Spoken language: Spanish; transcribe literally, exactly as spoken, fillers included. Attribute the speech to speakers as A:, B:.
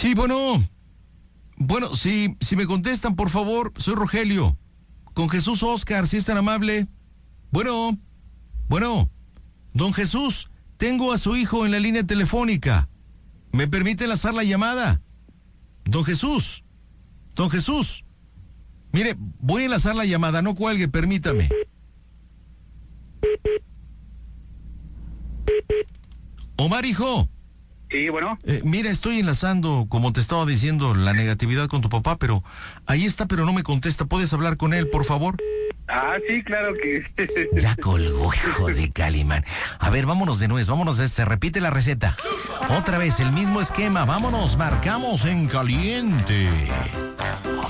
A: Sí, bueno. Bueno, si, si me contestan, por favor, soy Rogelio. Con Jesús Oscar, si es tan amable. Bueno, bueno. Don Jesús, tengo a su hijo en la línea telefónica. ¿Me permite enlazar la llamada? Don Jesús. Don Jesús. Mire, voy a enlazar la llamada, no cuelgue, permítame. Omar, hijo.
B: Sí, bueno.
A: Eh, mira, estoy enlazando, como te estaba diciendo, la negatividad con tu papá, pero ahí está, pero no me contesta. ¿Puedes hablar con él, por favor?
B: Ah, sí, claro que...
A: Ya colgó, hijo de Calimán. A ver, vámonos de nuez, vámonos de... Se repite la receta. Otra vez, el mismo esquema. Vámonos, marcamos en caliente.